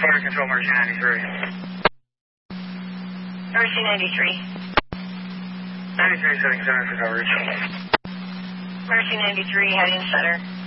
Fire Control, Mercy 93. Mercy 93. 93 setting center for coverage. Mercy 93 heading center.